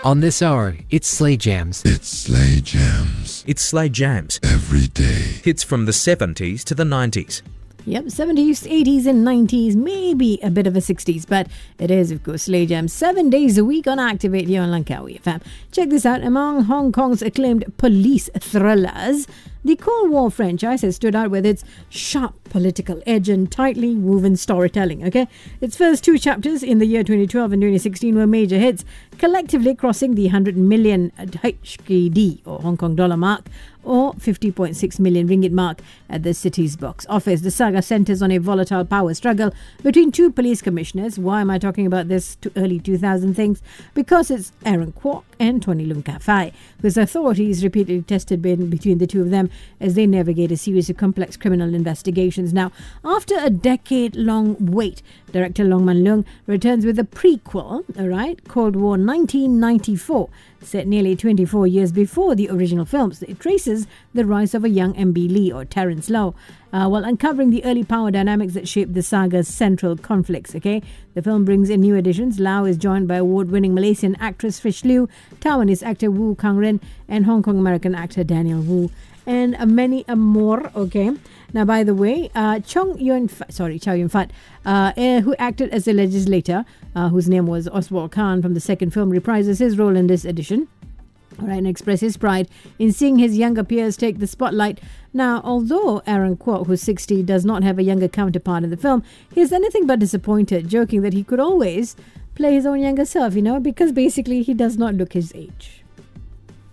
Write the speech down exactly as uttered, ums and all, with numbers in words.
On this hour, it's Slay Jams. It's Slay Jams. It's Slay Jams. Every day. Hits from the seventies to the nineties. Yep, seventies, eighties and nineties, maybe a bit of a sixties, but it is, of course, Slay Jam seven days a week on Activate here on Langkawi F M. Check this out. Among Hong Kong's acclaimed police thrillers, the Cold War franchise has stood out with its sharp political edge and tightly woven storytelling, okay? Its first two chapters in the year twenty twelve and twenty sixteen were major hits, collectively crossing the one hundred million H K D or Hong Kong dollar mark, or fifty point six million ringgit mark at the city's box office. The saga centers on a volatile power struggle between two police commissioners. Why am I talking about this to early two thousand things? Because it's Aaron Kwok and Tony Lung Ka-fai, whose authorities repeatedly tested between the two of them as they navigate a series of complex criminal investigations. Now, after a decade-long wait, director Long Man Leung returns with a prequel, all right, Cold War nineteen ninety-four, set nearly twenty-four years before the original films. It traces the rise of a young M B Lee or Terence Lau, uh, while uncovering the early power dynamics that shaped the saga's central conflicts. Okay, the film brings in new additions. Lau is joined by award-winning Malaysian actress Fish Liu, Taiwanese actor Wu Kang-ren, and Hong Kong-American actor Daniel Wu, and uh, many uh, more. Okay. Now, by the way, uh, Chong Yun, sorry, Chow Yun Fat, uh, eh, who acted as a legislator, uh, whose name was Oswald Khan from the second film, reprises his role in this edition. All right, and expresses pride in seeing his younger peers take the spotlight. Now, although Aaron Kwok, who's sixty, does not have a younger counterpart in the film, he is anything but disappointed, joking that he could always play his own younger self, you know, because basically he does not look his age.